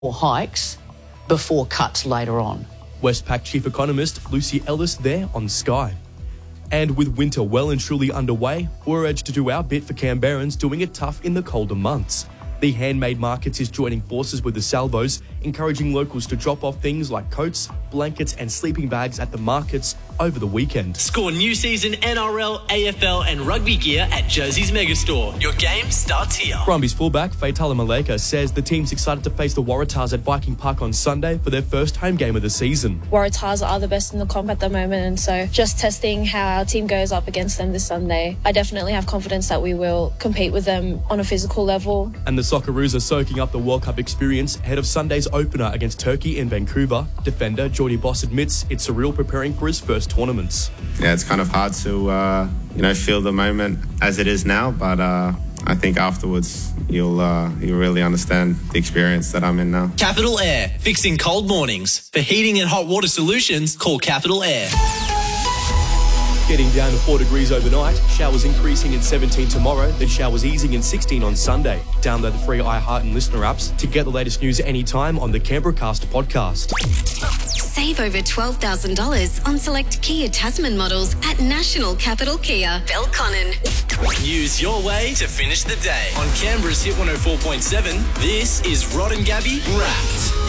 or hikes before cuts later on. Westpac Chief Economist Lucy Ellis there on Sky. And with winter well and truly underway, we're urged to do our bit for Canberrans doing it tough in the colder months. The Handmade Markets is joining forces with the Salvos, encouraging locals to drop off things like coats, blankets and sleeping bags at the markets over the weekend. Score new season NRL, AFL and rugby gear at Jersey's Megastore. Your game starts here. Brumbies fullback Faitala Maleka says the team's excited to face the Waratahs at Viking Park on Sunday for their first home game of the season. Waratahs are the best in the comp at the moment, and so just testing how our team goes up against them this Sunday. I definitely have confidence that we will compete with them on a physical level. And the Socceroos are soaking up the World Cup experience ahead of Sunday's opener against Turkey in Vancouver. Defender Jordy Boss admits it's surreal preparing for his first tournaments. Yeah, it's kind of hard to feel the moment as it is now, but I think afterwards you'll really understand the experience that I'm in now. Capital Air, fixing cold mornings. For heating and hot water solutions, call Capital Air. Getting down to 4 degrees overnight, showers increasing in 17 tomorrow, then showers easing in 16 on Sunday. Download the free iHeart and Listener apps to get the latest news anytime on the Canberra Cast podcast. Save over $12,000 on select Kia Tasman models at National Capital Kia, Belconnen. Use your way to finish the day. On Canberra's Hit 104.7, this is Rod and Gabby Wrapped.